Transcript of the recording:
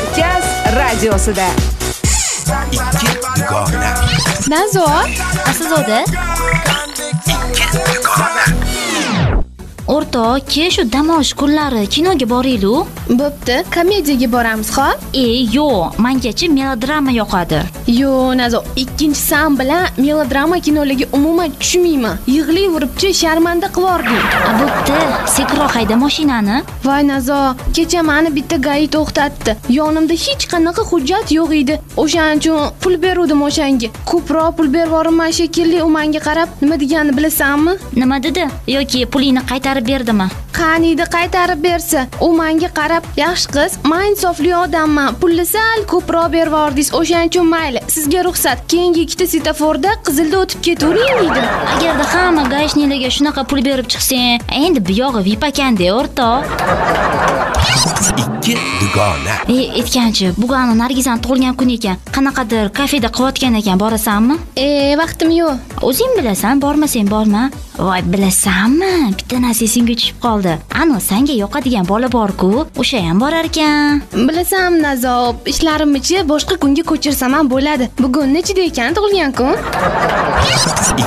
Markaz radiosida. Ikki dugona. Nazo, Aslida o'rtoq, shu dam olish kunlari kinoga boraylik. bo'pti, komediyaga boramiz, xo'p? Yo'q, mengachi melodrama yoqadi. Yo, Nazo, ikkinchisi ham bilan melodrama kinolarga umuman tushmayman. Yig'layveribchi, sharmanda qilording. Bo'pti, sekinroq hayda mashinani. Voy Nazo, kecha meni bitta gai to'xtatdi. Yonimda hech qanaqa hujjat yo'q edi. O'shaning uchun pul beruvdim o'shanga. Ko'proq pul bervorman shekilli, u menga qarab, nima deganini bilasanmi? Nima dedi? Yoki pulingni qaytarib berdimi? Qaniydi qaytarib bersa, u menga qarab, yaxshi qiz, men insofli odamman. Pulni sal ko'proq bervordingiz. O'shaning uchun mayli, sizga ruxsat. Keyingi ikkita svetoforda qizilda o'tib ketavering dedi. Agarda hamma gaishnilarga shunaqa pul berib chiqsang, endi bu yog'i VIP ekan-da, o'rtoq. Ikki dugona. Aytganchi, bugun Nargizani tug'ilgan kun ekan. Qanaqadir kafeda qilayotgan ekan, borasanmi? Vaqtim yo'q. O'zing bilasan, bormasang borma. Voy, bilasanmi? Bitta narsa esingga tushib qoldi. Ana, senga yoqadigan bola bor-ku, o'sha ham borar ekan. Bilasam, Nazo, ishlarimni boshqa kunga ko'chirsam ham bo'ladi. Bugun nechida ekan tug'ilgan kun?